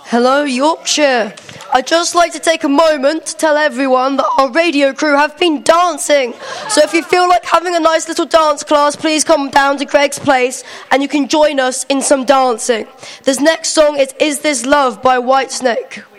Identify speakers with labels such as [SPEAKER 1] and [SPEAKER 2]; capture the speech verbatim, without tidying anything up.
[SPEAKER 1] Hello, Yorkshire. I'd just like to take a moment to tell everyone that our radio crew have been dancing. So if you feel like having a nice little dance class, please come down to Greg's Place and you can join us in some dancing. This next song is Is This Love by Whitesnake.